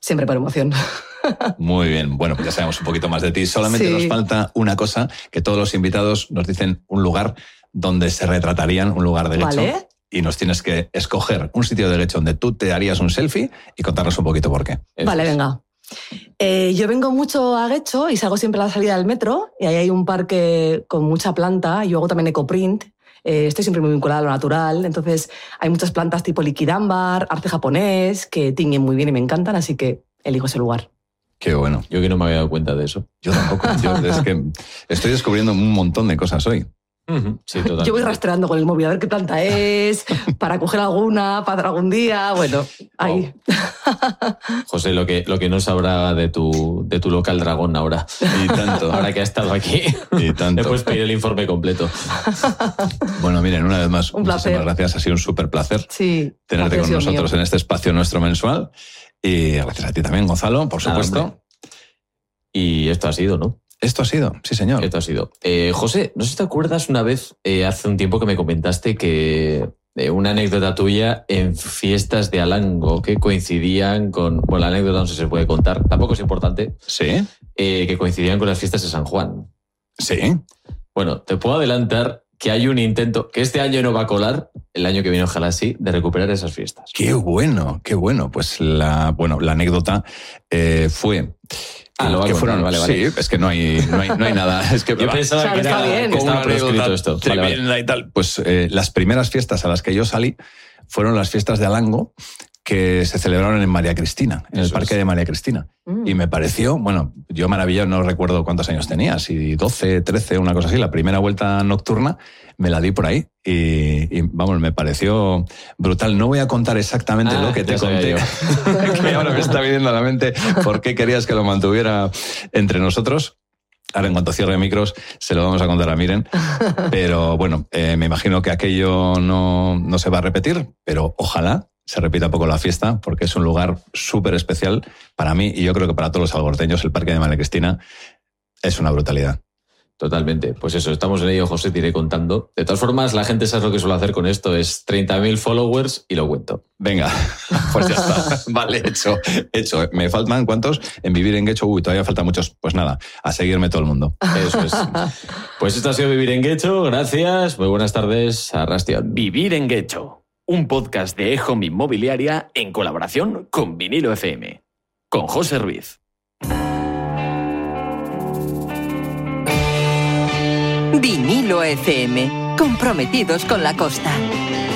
siempre por emoción. Muy bien, bueno, pues ya sabemos un poquito más de ti. Solamente nos falta una cosa, que todos los invitados nos dicen un lugar donde se retratarían, un lugar de Getxo. Vale. Y nos tienes que escoger un sitio de Getxo donde tú te harías un selfie y contarnos un poquito por qué. Vale, venga. Yo vengo mucho a Getxo y salgo siempre a la salida del metro y ahí hay un parque con mucha planta. Yo hago también ecoprint. Estoy siempre muy vinculada a lo natural, entonces hay muchas plantas tipo liquidámbar, arce japonés, que tiñen muy bien y me encantan, así que elijo ese lugar. Qué bueno. Yo que no me había dado cuenta de eso. Yo tampoco. Es que estoy descubriendo un montón de cosas hoy. Sí, totalmente. Yo voy rastreando con el móvil a ver qué planta es, para coger alguna, para algún día, bueno, ahí. Wow. José, lo que no sabrá de tu local dragón ahora. Y tanto. Ahora que ha estado aquí. Y tanto. Le puedes pedir el informe completo. Bueno, miren, una vez más, un placer. Muchísimas gracias. Ha sido un súper placer tenerte con nosotros en este espacio nuestro mensual. Y gracias a ti también, Gonzalo, por supuesto. Y esto ha sido, ¿no? Esto ha sido, sí señor. Esto ha sido. José, no sé si te acuerdas una vez, hace un tiempo que me comentaste que una anécdota tuya en fiestas de Alango que coincidían con... Bueno, la anécdota no sé si se puede contar, tampoco es importante. Sí. Que coincidían con las fiestas de San Juan. Sí. Bueno, te puedo adelantar que hay un intento, que este año no va a colar, el año que viene ojalá sí, de recuperar esas fiestas. Qué bueno, qué bueno. Pues la anécdota fue... lo que fueron, vale. Sí, es que no hay nada. Es que yo pensaba que estaba prescrito esto. Vale. Y tal. Pues las primeras fiestas a las que yo salí fueron las fiestas de Alango, que se celebraron en María Cristina, en el parque de María Cristina. Y me pareció, bueno, yo maravillado, no recuerdo cuántos años tenía, si 12, 13, una cosa así. La primera vuelta nocturna me la di por ahí y vamos, me pareció brutal. No voy a contar exactamente lo que te conté, que ahora me está viniendo a la mente por qué querías que lo mantuviera entre nosotros. Ahora, en cuanto cierre micros, se lo vamos a contar a Miren. Pero bueno, me imagino que aquello no se va a repetir, pero ojalá se repita poco la fiesta, porque es un lugar súper especial para mí y yo creo que para todos los algorteños. El Parque de María Cristina es una brutalidad. Totalmente. Pues eso, estamos en ello, José, te iré contando. De todas formas, la gente sabe lo que suele hacer con esto, es 30.000 followers y lo cuento. Venga, pues ya está. Vale, hecho. ¿Me faltan cuántos? En Vivir en Getxo, todavía faltan muchos. Pues nada, a seguirme todo el mundo. Eso es. Pues esto ha sido Vivir en Getxo, gracias, muy buenas tardes, arrastiad. Vivir en Getxo, un podcast de Ejom Inmobiliaria en colaboración con Vinilo FM, con José Ruiz. Vinilo FM, comprometidos con la costa.